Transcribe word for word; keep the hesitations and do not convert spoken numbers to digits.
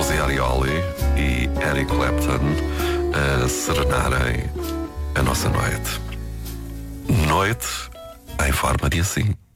Josie Arioli e Eric Clapton a serenarem a nossa noite. Noite em forma de assim.